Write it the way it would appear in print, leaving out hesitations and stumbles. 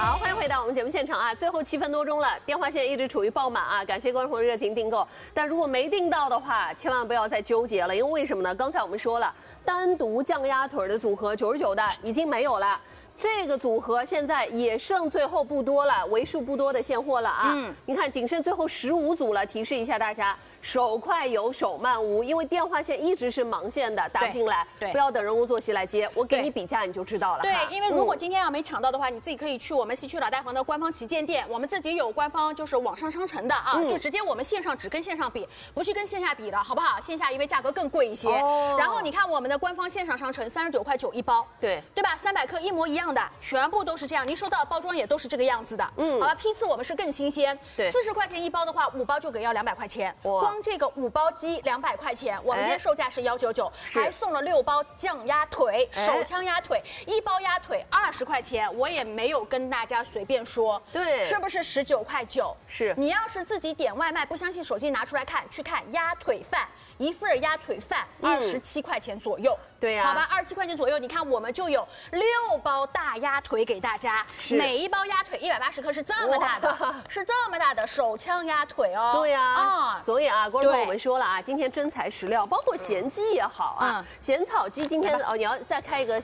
好，欢迎回到我们节目现场啊！最后7分多钟了，电话线一直处于爆满啊！感谢观众朋友热情订购，但如果没订到的话，千万不要再纠结了，因为为什么呢？刚才我们说了，单独酱鸭腿的组合99的已经没有了。 这个组合现在也剩最后不多了，为数不多的现货了啊！你看仅剩最后15组了。提示一下大家，手快有，手慢无，因为电话线一直是盲线的，打进来，不要等人工坐席来接，我给你比价你就知道了。 对，因为如果今天要没抢到的话，你自己可以去我们西区老大房的官方旗舰店，我们自己有官方就是网上商城的啊，就直接我们线上只跟线上比，不去跟线下比了，好不好？线下因为价格更贵一些。然后你看我们的官方线上商城39.9块一包，对吧？300克一模一样的，全部都是这样，您收到的包装也都是这个样子的，好吧？批次我们是更新鲜，对，40块钱一包的话，5包就给要200块钱，光这个5包鸡200块钱，我们今天售价是199，还送了6包酱鸭腿，手枪鸭腿，1包鸭腿20块钱，我也没有跟大家随便说，对，是不是19.9块？是，你要是自己点外卖，不相信手机拿出来看，去看鸭腿饭。 一份鸭腿饭27块钱左右，对呀，好吧，27块钱左右。你看，我们就有6包大鸭腿给大家，每一包鸭腿180克，是这么大的，是这么大的手枪鸭腿哦。对呀，所以啊，观众朋友我们说了啊，今天真材实料，包括咸鸡也好啊，咸草鸡今天哦，你要再开一个。